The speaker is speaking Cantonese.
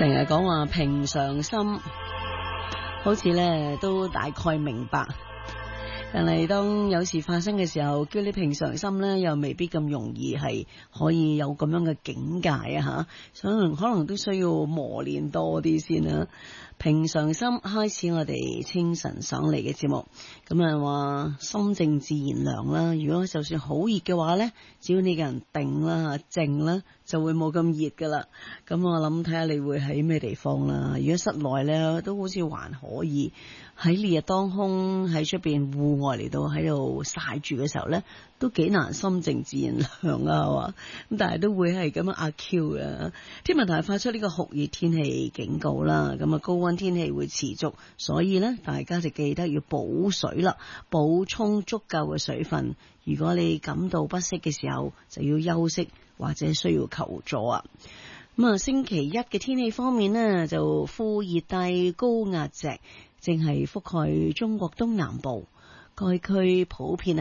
成日講話平常心，好似咧都大概明白，但係當有事發生嘅時候，叫你平常心咧，又未必咁容易係可以有咁樣嘅境界啊吓，可能都需要磨練多啲先啦。平常心開始我哋清晨爽利嘅節目，咁啊話心靜自然涼啦。如果就算好熱嘅話呢，只要你個人定啦、靜啦，就會冇咁熱噶啦。咁我諗睇下你會喺咩地方啦。如果室內呢，都好似還可以，喺烈日當空喺出邊戶外嚟到喺度曬住嘅時候呢，都幾難心靜自然涼啊，係嘛？咁但係都會係咁樣阿 Q 嘅。天文台發出呢個酷熱天氣警告啦，咁啊高溫天氣會持續，所以呢，大家就記得要補水啦，補充足夠嘅水分。如果你感到不適嘅時候，就要休息或者需要求助啊。咁啊，星期一嘅天氣方面呢，就副熱帶高壓脊正係覆蓋中國東南部，該區普遍